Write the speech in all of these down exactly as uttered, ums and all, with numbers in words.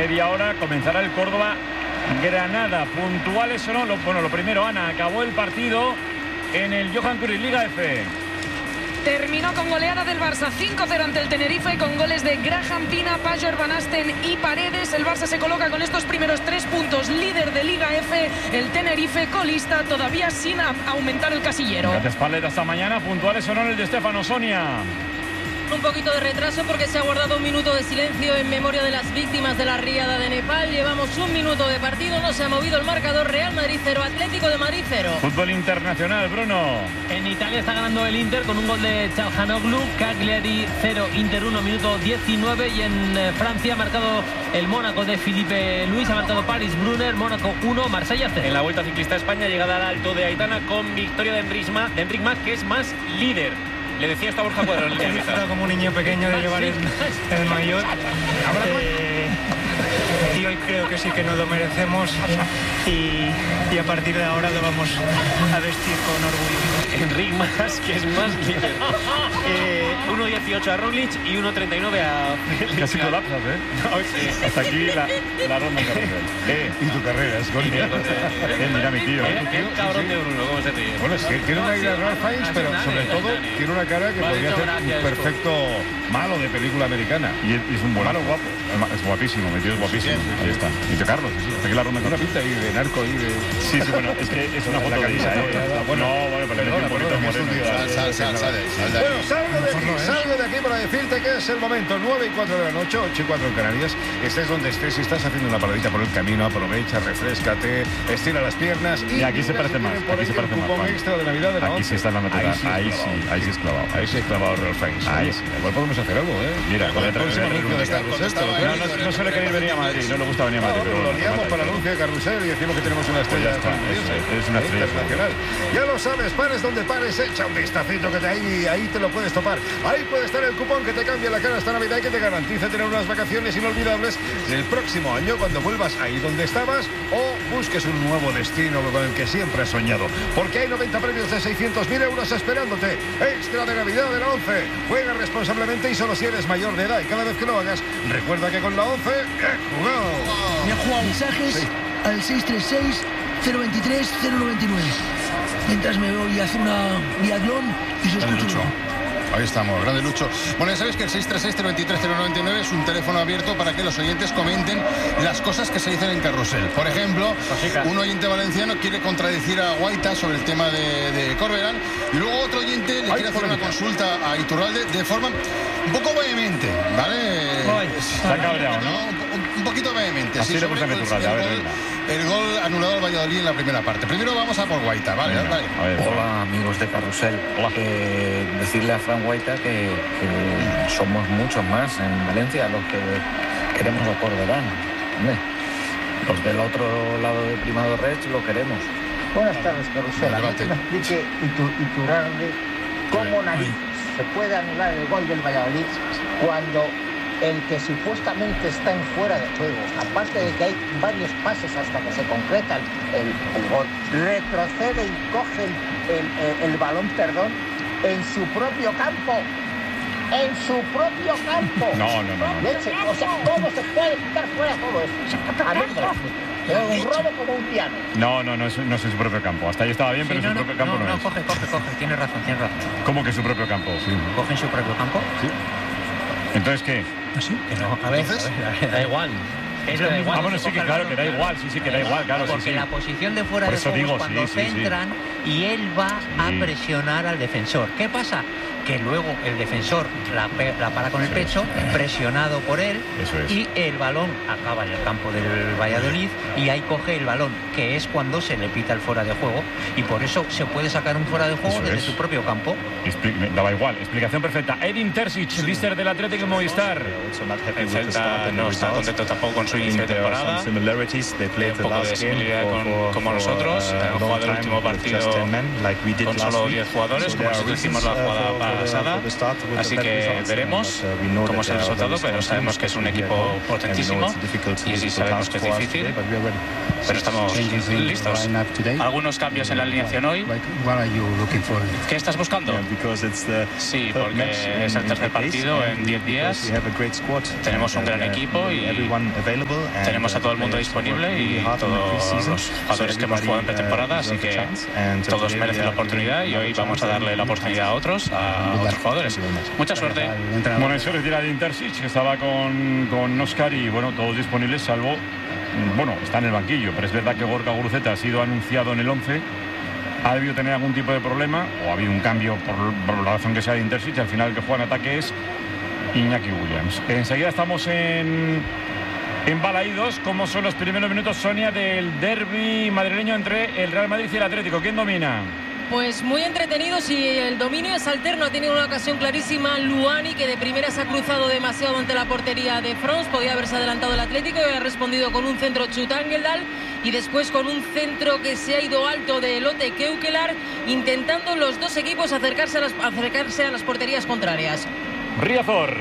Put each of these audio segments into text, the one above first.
media hora comenzará el Córdoba-Granada. ¿Puntuales o no? Lo, bueno, lo primero, Ana, acabó el partido en el Johan Cruyff Liga F. Terminó con goleada del Barça cinco cero ante el Tenerife, con goles de Graham Pina, Pajor, Van Asten y Paredes. El Barça se coloca con estos primeros tres puntos líder de Liga F. El Tenerife colista, todavía sin aumentar el casillero. Gracias, Palet, hasta mañana. ¿Puntuales o no en el de Stefano, Sonia? Un poquito de retraso porque se ha guardado un minuto de silencio en memoria de las víctimas de la riada de Nepal. Llevamos un minuto de partido, no se ha movido el marcador. Real Madrid cero, Atlético de Madrid cero. Fútbol internacional, Bruno. En Italia está ganando el Inter con un gol de Çalhanoğlu. Cagliari cero, Inter uno, minuto diecinueve. Y en Francia ha marcado el Mónaco de Filipe Luis, ha marcado Paris Brunner, Mónaco uno, Marsella cero. En la Vuelta Ciclista a España, llegada al Alto de Aitana con victoria de Enric Mas, de Enric Mas, que es más líder. Le decía esto a Borja Cuadro. He disfrutado como un niño pequeño de llevar el, el maillot. Eh, y hoy creo que sí que nos lo merecemos y, y a partir de ahora lo vamos a vestir con orgullo. Enric Mas, que es más líder. Eh, uno dieciocho a Roglic y uno treinta y nueve a Félix. Casi colapsas, ¿eh? No, sí. Hasta aquí la, la ronda en carrera. Eh, y tu carrera, es Gonia. Eh, mira mi tío. El, el cabrón de Bruno, ¿cómo se ríe? Bueno, es que tiene una idea de Ralph Fiennes, pero sobre todo tiene una cara que podría ser un perfecto malo de película americana. Y es un buen malo guapo. Es guapísimo, mi tío es guapísimo. Ahí está. Y te Carlos, sí, hasta aquí la ronda en una pinta ahí de narco y de... Sí, sí, bueno, es que es una foto de ella, ¿eh? Bueno, bueno, pero le metí un poquito moreno. Sal, sal, sal, bueno, salgo de aquí, salgo de aquí para decirte que es el momento. nueve y cuatro de la noche, ocho y cuatro en Canarias. Estés donde estés, si estás haciendo una paradita por el camino, aprovecha, refréscate, estira las piernas. Y, y aquí se parece más, aquí se parece más. Extra de Navidad de la aquí sí está la metida. Ahí sí, ahí sí es clavado. Ahí sí es clavado Ralph Fiennes. Ahí sí. Igual podemos hacer algo, ¿eh? Mira, con el próximo anuncio de Carrusel. No suele querer venir a Madrid, no le gusta venir a Madrid. Lo liamos para el anuncio de Carrusel y decimos que tenemos una estrella es una estrella internacional. Ya lo sabes, pares donde pares, echa un vistacito que te ahí, ahí te lo puedes topar. Ahí puede estar el cupón que te cambia la cara esta Navidad y que te garantiza tener unas vacaciones inolvidables el próximo año cuando vuelvas ahí donde estabas o busques un nuevo destino con el que siempre has soñado. Porque hay noventa premios de seiscientos mil euros esperándote. Extra de Navidad de la ONCE. Juega responsablemente y solo si eres mayor de edad. Y cada vez que lo hagas, recuerda que con la ONCE he jugado. Me ha jugado mensajes sí. al seis tres seis, cero veintitrés, cero noventa y nueve. Mientras me voy a hacer una biatlón y se escucha. Ahí estamos, grande Lucho. Bueno, ya sabéis que el seis tres seis, cero veintitrés, cero noventa y nueve es un teléfono abierto para que los oyentes comenten las cosas que se dicen en Carrusel. Por ejemplo, un oyente valenciano quiere contradecir a Guaita sobre el tema de, de Corberán y luego otro oyente le Ay, quiere hacer una consulta a Iturralde de forma un poco vehemente, ¿vale? Ay, está cabreado, ¿no? Un, un poquito vehemente. Así sí, le gusta a Iturralde, a ver, venga. El gol anulado al Valladolid en la primera parte. Primero vamos a por Guaita, ¿vale? Venga, vale. A ver, Hola, amigos de Carrusel. Hola. Eh, decirle a Fran Guaita que, que somos muchos más en Valencia los que queremos a Corberán. Hombre, los del otro lado de Primado Reig lo queremos. Buenas tardes, Carrusel. A que me explique Iturralde cómo narices se puede anular el gol del Valladolid cuando el que supuestamente está en fuera de juego, aparte de que hay varios pases hasta que se concreta el, el gol, retrocede y coge el, el, el, el balón, perdón, en su propio campo. En su propio campo. No, no, no. no. Leche, o sea, ¿cómo se puede quitar fuera todo eso? A mí me lo es un robo como un piano. No, no, no es, no es en su propio campo. Hasta ahí estaba bien, sí, pero no, en su propio no, campo no, no, no es. No, coge, coge, coge. Tiene razón, tiene razón. ¿Cómo que su propio campo? Sí. ¿Coge en su propio campo? Sí. ¿Entonces qué? ¿Así? Que no, a ver, Entonces, a ver, da igual. Es lo mismo. Ah, bueno, sí, que claro, que da igual, sí, sí, que da igual, claro, porque sí, sí. la posición de fuera Por de eso juego digo, es cuando sí, sí, centran sí. y él va sí. a presionar al defensor. ¿Qué pasa? Que luego el defensor la, la para con el pecho, presionado por él, Eso es. y el balón acaba en el campo del Valladolid y ahí coge el balón, que es cuando se le pita el fuera de juego, y por eso se puede sacar un fuera de juego eso desde es. su propio campo. Expli me daba igual, explicación perfecta. Edin Terzic, líder del Atlético Movistar. El Celta no está contento tampoco con su inicio de temporada. Un poco de similaridad con, como nosotros. Han jugado el último partido con solo diez jugadores, como si hicimos la jugada para pasada, así que veremos cómo es el resultado, pero sabemos que es un equipo potentísimo y sí sabemos que es difícil, pero estamos listos. Algunos cambios en la alineación hoy. ¿Qué estás buscando? Sí, porque es el tercer partido en diez días. Tenemos un gran equipo y tenemos a todo el mundo disponible y todos los jugadores que hemos jugado en pretemporada, así que todos merecen la oportunidad y hoy vamos a darle la oportunidad a otros, a otros jugadores. Mucha suerte. Bueno, eso retira de Intersic, que estaba con, con Oscar y bueno, todos disponibles salvo, bueno, está en el banquillo, pero es verdad que Gorka Guruceta ha sido anunciado en el once. Ha debido tener algún tipo de problema o ha habido un cambio por, por la razón que sea de Intersic. Al final el que juega en ataque es Iñaki Williams. Enseguida estamos en, en Balaídos. ¿Cómo son los primeros minutos, Sonia, del derbi madrileño entre el Real Madrid y el Atlético? ¿Quién domina? Pues muy entretenidos y el dominio es alterno. Ha tenido una ocasión clarísima Luani, que de primera se ha cruzado demasiado ante la portería de Frons. Podía haberse adelantado el Atlético y ha respondido con un centro Chutangeldal y después con un centro que se ha ido alto de Lotte Keukelar, intentando los dos equipos acercarse a las, acercarse a las porterías contrarias. Riazor.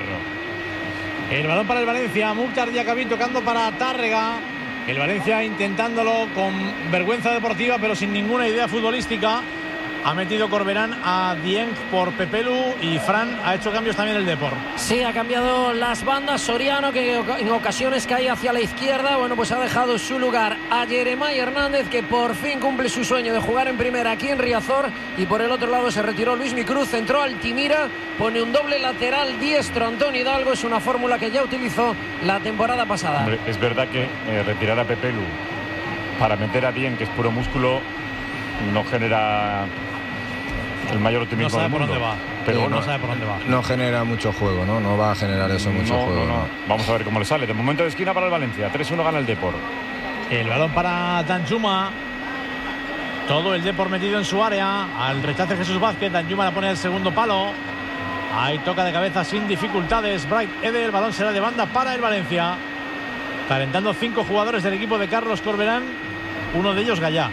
El balón para el Valencia. Mukhtar Diakhaby tocando para Tárrega. El Valencia intentándolo con vergüenza deportiva, pero sin ninguna idea futbolística. Ha metido Corberán a Dieng por Pepelu y Fran ha hecho cambios también el Depor. Sí, ha cambiado las bandas. Soriano, que en ocasiones cae hacia la izquierda, bueno, pues ha dejado su lugar a Jeremai Hernández, que por fin cumple su sueño de jugar en primera aquí en Riazor. Y por el otro lado se retiró Luismi Cruz, entró Altimira, pone un doble lateral diestro Antonio Hidalgo. Es una fórmula que ya utilizó la temporada pasada. Hombre, es verdad que eh, retirar a Pepelu para meter a Dieng, que es puro músculo, no genera el mayor optimismo no sabe del mundo. Por dónde va. Pero bueno, no sabe por dónde va. No genera mucho juego, ¿no? No va a generar eso mucho no, juego. No, no. Vamos a ver cómo le sale. De momento de esquina para el Valencia. tres uno gana el Depor. El balón para Danjuma. Todo el Depor metido en su área. Al rechace Jesús Vázquez. Danjuma la pone el segundo palo. Ahí toca de cabeza sin dificultades Bright Ede. El balón será de banda para el Valencia. Calentando cinco jugadores del equipo de Carlos Corberán. Uno de ellos Gallá,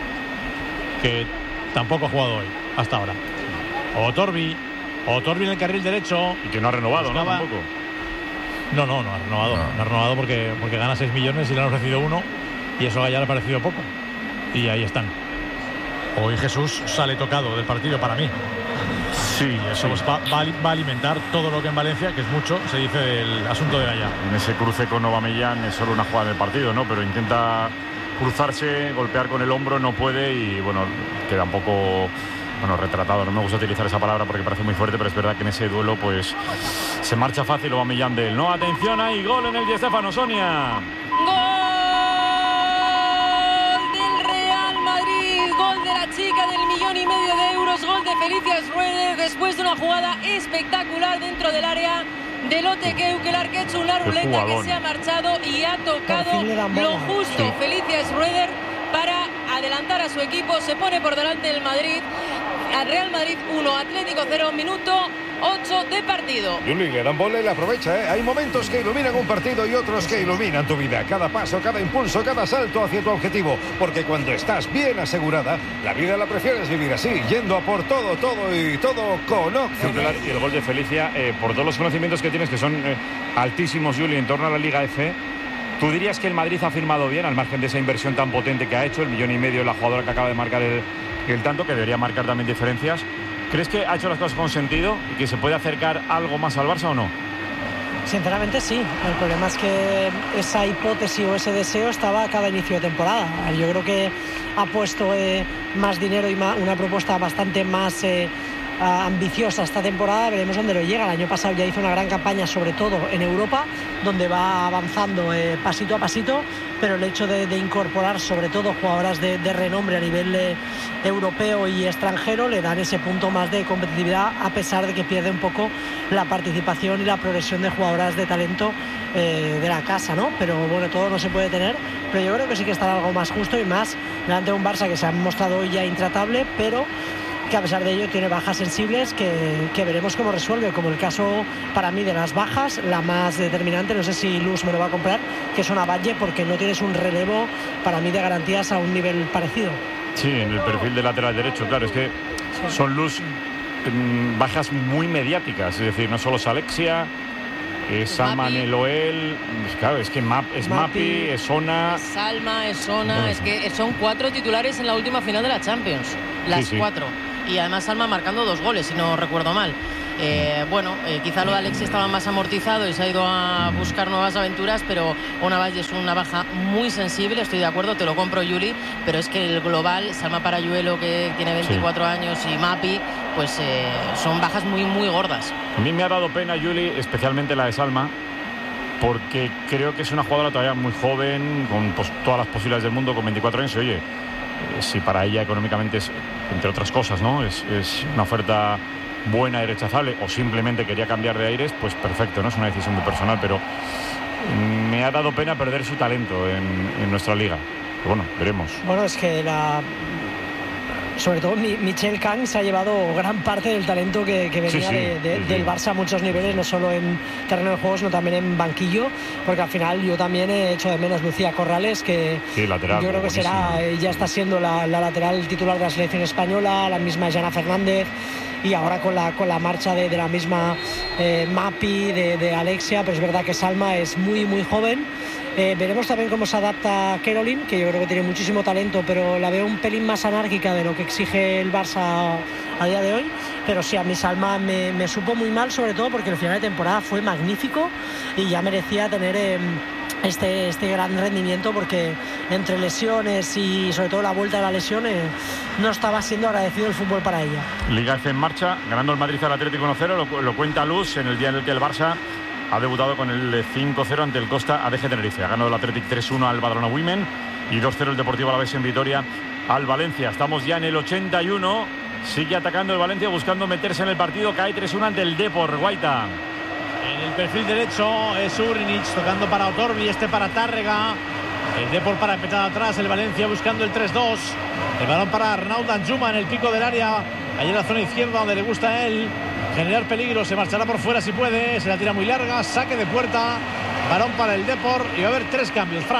que tampoco ha jugado hoy hasta ahora. Otorbi, Otorbi en el carril derecho. Y que no ha renovado, Buscaba... ¿no? Tampoco. No, no, no ha renovado. No, no ha renovado porque, porque gana seis millones y le han ofrecido uno. Y eso a Gallá le ha parecido poco. Y ahí están. Hoy Jesús sale tocado del partido para mí. Sí, eso sí. Va, va, va a alimentar todo lo que en Valencia, que es mucho, se dice del asunto de Gallá. En ese cruce con Aubameyang es solo una jugada del partido, ¿no? Pero intenta cruzarse, golpear con el hombro, no puede y bueno, queda un poco, bueno, retratado. No me gusta utilizar esa palabra porque parece muy fuerte, pero es verdad que en ese duelo pues se marcha fácil Aubameyang de él, ¿no? Atención, ahí gol en el Di Stéfano, Sonia. ¡Gol del Real Madrid! Gol de la chica del millón y medio de euros, gol de Felicia Schroeder después de una jugada espectacular dentro del área de Lotte Keukelar, que ha hecho una ruleta que se ha marchado y ha tocado lo justo. Sí. Felicia Schroeder para adelantar a su equipo. Se pone por delante el Madrid. Al Real Madrid uno, Atlético cero, minuto ocho de partido. Juli, le dan bola y la aprovecha, ¿eh? Hay momentos que iluminan un partido y otros que iluminan tu vida. Cada paso, cada impulso, cada salto hacia tu objetivo. Porque cuando estás bien asegurada, la vida la prefieres vivir así, yendo a por todo, todo y todo con Occidental. Y el gol de Felicia, eh, por todos los conocimientos que tienes, que son eh, altísimos, Juli, en torno a la Liga F. ¿Tú dirías que el Madrid ha firmado bien, al margen de esa inversión tan potente que ha hecho, el millón y medio, la jugadora que acaba de marcar el, el tanto, que debería marcar también diferencias? ¿Crees que ha hecho las cosas con sentido y que se puede acercar algo más al Barça o no? Sinceramente sí. El problema es que esa hipótesis o ese deseo estaba a cada inicio de temporada. Yo creo que ha puesto eh, más dinero y más, una propuesta bastante más eh, ambiciosa esta temporada. Veremos dónde lo llega. El año pasado ya hizo una gran campaña, sobre todo en Europa, donde va avanzando eh, pasito a pasito, pero el hecho de, de incorporar sobre todo jugadoras de, de renombre a nivel eh, europeo y extranjero le dan ese punto más de competitividad, a pesar de que pierde un poco la participación y la progresión de jugadoras de talento eh, de la casa, ¿no? Pero bueno, todo no se puede tener, pero yo creo que sí que está algo más justo y más delante de un Barça que se ha mostrado hoy ya intratable, pero que a pesar de ello tiene bajas sensibles que, que veremos cómo resuelve, como el caso para mí de las bajas, la más determinante, no sé si Luz me lo va a comprar, que es una Valle, porque no tienes un relevo para mí de garantías a un nivel parecido. Sí, en el perfil de lateral derecho, claro, es que son Luz mm, bajas muy mediáticas, es decir, no solo es Alexia, es Salma Neloel, claro, es que Map, es Mapi, Mapi, es Ona. Es Salma, es Ona, no, es que son cuatro titulares en la última final de la Champions, las sí, sí. cuatro. Y además Salma marcando dos goles, si no recuerdo mal. Eh, bueno, eh, quizá lo de Alexia estaba más amortizado y se ha ido a buscar nuevas aventuras, pero Ona Valle es una baja muy sensible, estoy de acuerdo, te lo compro, Juli, pero es que el global, Salma Parayuelo, que tiene veinticuatro sí. años, y Mapi, pues eh, son bajas muy, muy gordas. A mí me ha dado pena, Juli, especialmente la de Salma, porque creo que es una jugadora todavía muy joven, con pues, todas las posibilidades del mundo, con veinticuatro años, y oye, eh, si para ella económicamente es, entre otras cosas, ¿no? Es, es una oferta buena y rechazable, o simplemente quería cambiar de aires, pues perfecto, no es una decisión muy personal, pero me ha dado pena perder su talento en, en nuestra liga. Pero bueno, veremos. Bueno, es que la sobre todo Michelle Kang se ha llevado gran parte del talento que, que venía sí, sí, de, de, sí, sí. del Barça a muchos niveles, no solo en terreno de juego, sino también en banquillo, porque al final yo también he hecho de menos Lucía Corrales, que sí, lateral, yo creo que será, ya está siendo la, la lateral titular de la selección española, la misma Jana Fernández, y ahora con la, con la marcha de, de la misma eh, Mapi, de, de Alexia, pero es verdad que Salma es muy muy joven. Eh, veremos también cómo se adapta Caroline, que yo creo que tiene muchísimo talento, pero la veo un pelín más anárquica de lo que exige el Barça a día de hoy. Pero sí, a mí Salma me, me supo muy mal, sobre todo porque el final de temporada fue magnífico y ya merecía tener eh, este, este gran rendimiento, porque entre lesiones y sobre todo la vuelta de la lesión eh, no estaba siendo agradecido el fútbol para ella. Liga F en marcha, ganando el Madrid al Atlético uno cero, lo, lo cuenta Luz en el día en el que el Barça ha debutado con el cinco cero ante el Costa A D G Tenerife. Ha ganado el Athletic tres uno al Badalona Women y dos cero el Deportivo Alavés en Vitoria al Valencia. Estamos ya en el ochenta y uno. Sigue atacando el Valencia, buscando meterse en el partido. Cae tres uno ante el Depor. Guaita. En el perfil derecho es Urinic tocando para Otorbi, este para Tárrega. El Depor para empezar atrás, el Valencia buscando el tres dos. El balón para Arnaud Danjuma en el pico del área. Ahí en la zona izquierda donde le gusta a él generar peligro, se marchará por fuera si puede, se la tira muy larga, saque de puerta, balón para el Depor y va a haber tres cambios, Fran.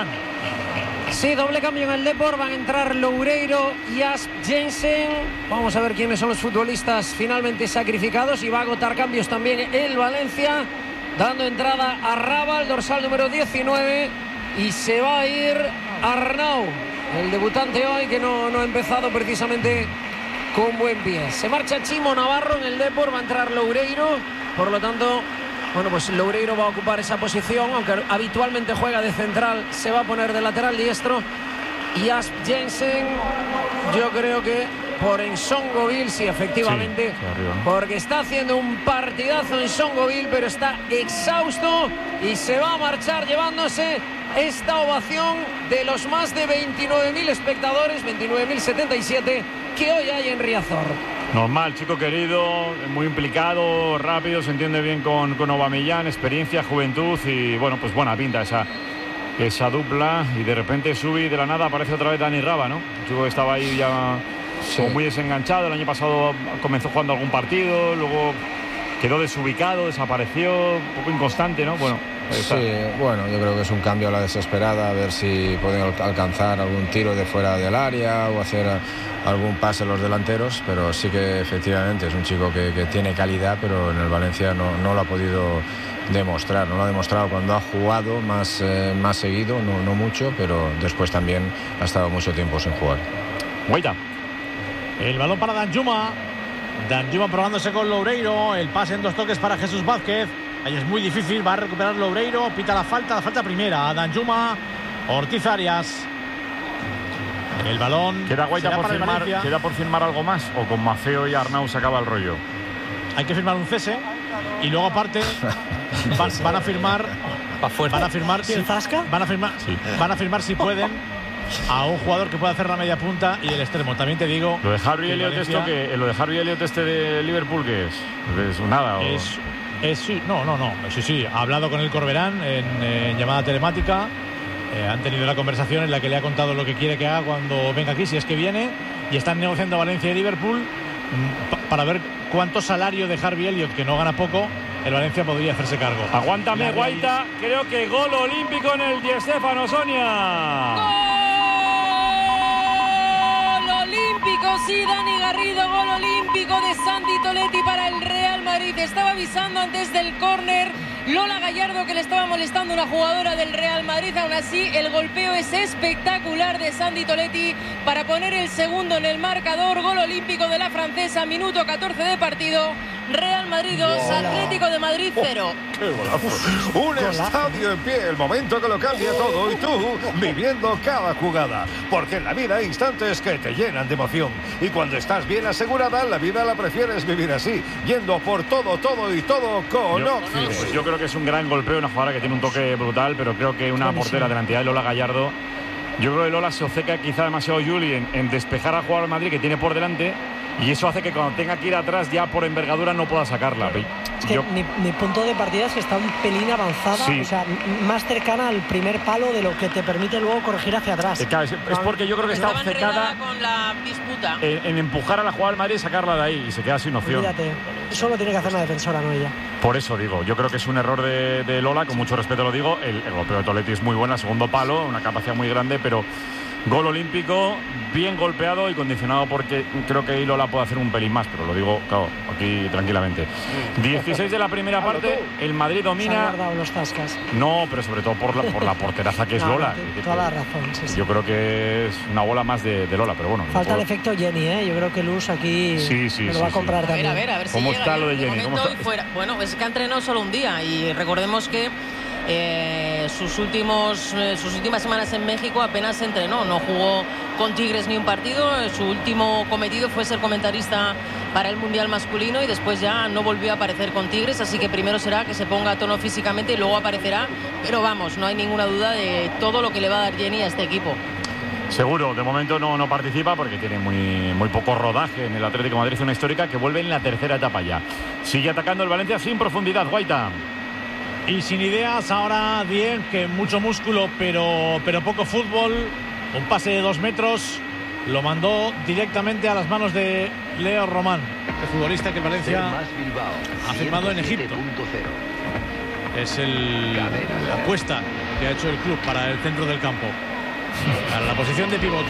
Sí, doble cambio en el Depor, van a entrar Loureiro y Asp Jensen. Vamos a ver quiénes son los futbolistas finalmente sacrificados, y va a agotar cambios también el Valencia, dando entrada a Raba, el dorsal número diecinueve, y se va a ir Arnaud, el debutante hoy, que no, no ha empezado precisamente con buen pie. Se marcha Chimo Navarro en el Depor, va a entrar Loureiro, por lo tanto, bueno, pues Loureiro va a ocupar esa posición, aunque habitualmente juega de central, se va a poner de lateral diestro. Y Asp Jensen, yo creo que por Ensongoville, sí, efectivamente, sí, porque está haciendo un partidazo Ensongoville, pero está exhausto y se va a marchar llevándose esta ovación de los más de veintinueve mil espectadores, veintinueve mil setenta y siete, que hoy hay en Riazor. Normal, chico querido, muy implicado, rápido, se entiende bien con, con Aubameyang, experiencia, juventud y bueno, pues buena pinta esa, esa dupla. Y de repente sube de la nada aparece otra vez Dani Raba, ¿no? Un chico que estaba ahí ya sí. como muy desenganchado, el año pasado comenzó jugando algún partido, luego quedó desubicado, desapareció, un poco inconstante, ¿no? Bueno, sí, bueno, yo creo que es un cambio a la desesperada, a ver si pueden alcanzar algún tiro de fuera del área o hacer algún pase los delanteros, pero sí que efectivamente es un chico que, que tiene calidad, pero en el Valencia no, no lo ha podido demostrar, no lo ha demostrado cuando ha jugado más, eh, más seguido, no, no mucho, pero después también ha estado mucho tiempo sin jugar. Guaita. El balón para Danjuma. Danjuma probándose con Loureiro, el pase en dos toques para Jesús Vázquez. Ahí es muy difícil, va a recuperar Loureiro, pita la falta, la falta primera a Danjuma, Ortiz Arias. El balón queda Guaita por firmar, queda por firmar algo más, o con Mafeo y Arnau se acaba el rollo. Hay que firmar un cese y luego aparte van, van a firmar van a firmar si, van a firmar sí. van a firmar si pueden a un jugador que pueda hacer la media punta y el extremo. También te digo lo de Harvey Elliott, Valencia, esto que lo de Harvey Elliott este de Liverpool, que es es nada o... es, es sí, no no no sí sí ha hablado con el Corberán en, en llamada telemática. Eh, han tenido la conversación en la que le ha contado lo que quiere que haga cuando venga aquí, si es que viene, y están negociando Valencia y Liverpool mmm, para ver cuánto salario de Harvey Elliott, que no gana poco, el Valencia podría hacerse cargo. Aguántame, Guaita, creo que gol olímpico en el Di Stéfano, Sonia. ¡Gol olímpico! sí, Dani Garrido, gol olímpico de Santi Toletti para el Real Madrid. Estaba avisando antes del córner Lola Gallardo que le estaba molestando una jugadora del Real Madrid. Aún así, el golpeo es espectacular de Santi Toletti para poner el segundo en el marcador. Gol olímpico de la francesa, minuto catorce de partido. Real Madrid dos, Atlético de Madrid cero. Oh, ¡qué golazo! Un estadio en pie, el momento que lo cambia todo, y tú viviendo cada jugada. Porque en la vida hay instantes que te llenan de emoción. Y cuando estás bien asegurada, la vida la prefieres vivir así, yendo por todo, todo y todo con yo, Oxide. pues yo creo que es un gran golpeo, una jugadora que tiene un toque brutal, pero creo que una portera de la entidad de Lola Gallardo. Yo creo que Lola se obceca quizá demasiado Juli en, en despejar al jugador del Madrid que tiene por delante. Y eso hace que cuando tenga que ir atrás ya por envergadura no pueda sacarla. Es que Yo... mi, mi punto de partida es que está un pelín avanzada, sí. o sea, más cercana al primer palo de lo que te permite luego corregir hacia atrás. Es, es, es porque yo creo que está Estaba obcecada con la disputa. En, en empujar a la jugada del Madrid y sacarla de ahí, y se queda sin opción. Olvídate, eso lo tiene que hacer la defensora, no ella. Por eso digo, yo creo que es un error de, de Lola, con mucho respeto lo digo. El, el golpeo de Toletti es muy bueno, segundo palo, una capacidad muy grande, pero gol olímpico, bien golpeado y condicionado porque creo que ahí Lola puede hacer un pelín más, pero lo digo, claro, aquí tranquilamente. dieciséis de la primera parte, el Madrid domina. Se han guardado los tascas. No, pero sobre todo por la, por la porteraza que es no, Lola. No, toda la razón, sí, sí. Yo creo que es una bola más de, de Lola, pero bueno. Falta el efecto Jenny, ¿eh? Yo creo que Luz aquí sí, sí, me lo sí, va a comprar sí. también. A ver, a ver, a ver si ¿Cómo llega, está lo de de Jenny? ¿Cómo está? Fuera. Bueno, es que ha entrenado solo un día y recordemos que Eh, sus últimos eh, sus últimas semanas en México apenas entrenó, no jugó con Tigres ni un partido. Su último cometido fue ser comentarista para el Mundial masculino y después ya no volvió a aparecer con Tigres, así que primero será que se ponga a tono físicamente y luego aparecerá, pero vamos, no hay ninguna duda de todo lo que le va a dar Jenny a este equipo. Seguro, de momento no, no participa porque tiene muy, muy poco rodaje en el Atlético de Madrid, una histórica que vuelve en la tercera etapa ya. Sigue atacando el Valencia sin profundidad, Guaita. Y sin ideas, ahora Dieng, que mucho músculo, pero, pero poco fútbol. Un pase de dos metros, lo mandó directamente a las manos de Leo Román, el futbolista que Valencia ha firmado en Egipto. Es el, la apuesta que ha hecho el club para el centro del campo, para la posición de pivote.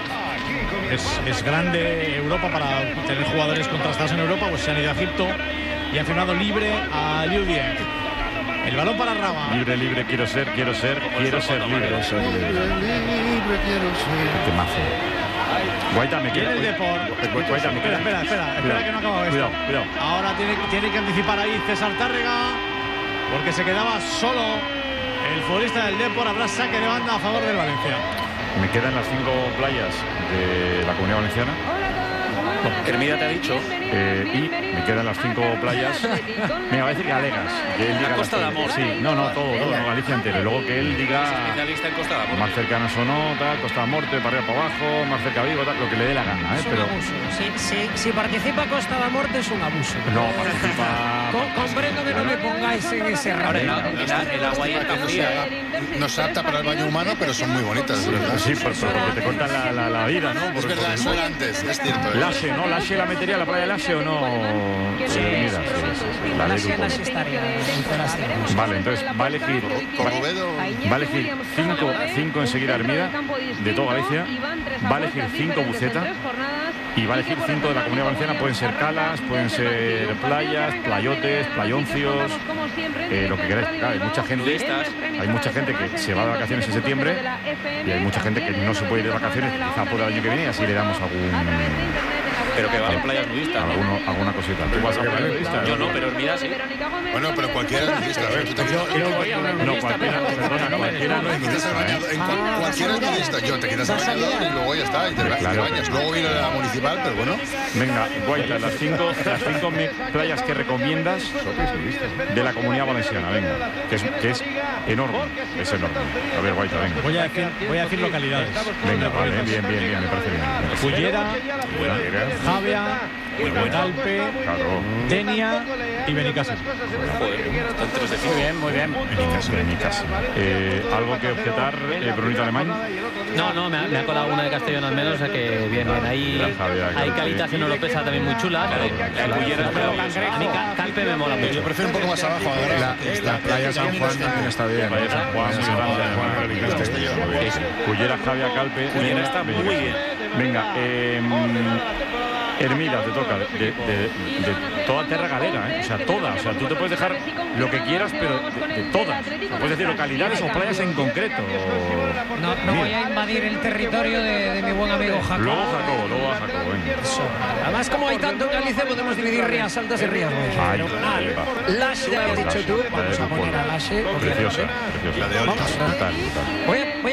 Es, es grande Europa para tener jugadores contrastados en Europa, pues se han ido a Egipto y han firmado libre a Liu Dieng. El balón para Rama. Libre, libre, quiero ser, quiero ser, quiero ser libre. Quiero ser libre. Libre, quiero ser. Qué mazo. Guaita, me queda. El Depor. Guaita, me queda. Espera, espera, espera, espera que no acabo esto. Cuidado, cuidado. Ahora tiene, tiene que anticipar ahí César Tárrega, porque se quedaba solo el futbolista del Depor. Habrá saque de banda a favor del Valencia. Me quedan las cinco playas de la Comunidad Valenciana. Hermida te ha dicho. Eh, y me quedan las cinco playas. Venga, va a decir Galegas. Que él diga la Costa de Amor. Sí, no, no, todo, todo, no, Galicia entero. Y luego que él diga. Especialista en Costa de Amor. Más cercanas o no, tal, Costa de Morte, para arriba para abajo, más cerca Vigo, tal, lo que le dé la gana, ¿eh? Es un Pero. abuso. Si, si, si participa Costa de Morte es un abuso. No, participa. Con, comprendo que no me pongáis en ese Ahora, el, el, el agua ya está fría. No se apta para el baño humano, pero son muy bonitas, es verdad. Sí, por, por, porque te cuentan la, la, la vida, ¿no? Por, es verdad, eso era antes, es cierto. ¿eh? Lashe, ¿no? Lashe la metería a la playa de Lashe o no. Sí, mira, sí, sí, sí. La ley un poco. Vale, entonces va a elegir. Va a elegir cinco, cinco enseguida Hermida de toda Galicia. Va a elegir cinco Buceta. Y va a elegir cinco de la Comunidad Valenciana. Pueden ser calas, pueden ser playas, playotes, playoncios, eh, lo que queráis. Claro, hay mucha gente, hay mucha gente que se va de vacaciones en septiembre y hay mucha gente que no se puede ir de vacaciones, quizá por el año que viene, y así le damos algún. Pero que va a playas nudistas. Alguno, alguna cosita. ¿Tú vas a playas nudistas? Yo no, pero Hermida sí. Bueno, pero cualquiera es nudista. A ver, tú te quedas. No, cualquiera, perdona, cualquiera no es nudista. Cualquiera es nudista. Yo te quedas bañado y luego ya está. Y te bañas. Luego ir a la municipal, pero bueno. Venga, Guaita, las cinco, las cinco playas que recomiendas de la Comunidad Valenciana, venga, que es, que es enorme, es enorme. A ver, Guaita, venga. Voy a decir, voy a decir localidades. Venga, vale, bien, bien, bien, me parece bien. Cullera, Javia, Calpe, Denia y Benicàssim. Muy bien, muy bien. Benicàssim. Eh, ¿Algo que objetar, eh, Brunito Alemán? No, no, me ha, me ha colado una de Castellón al menos, o sea que bien, bien. Ahí hay calitas en Oropesa también muy chula. La Cullera, pero a mí Calpe me mola mucho. Yo prefiero un poco más abajo. La playa San Juan también está bien. Playa San Juan, muy grande. Cullera, Javia, Calpe. Cullera está muy bien. Venga, eh, Hermida, te toca, de, de, de, de toda Terra Galera, ¿eh? O sea, toda, o sea, tú te puedes dejar lo que quieras, pero de, de todas. Puedes decir localidades o playas en concreto. No, no voy a invadir el territorio de, de mi buen amigo Jacobo. Luego Jacobo, luego a Jacobo, venga. Eso. Además, como hay tanto en Galicia, podemos dividir Rías Altas y Rías Baixas. Lashe, ya has dicho tú, vamos a poner a Lashe. Preciosa, preciosa. Vamos. Voy a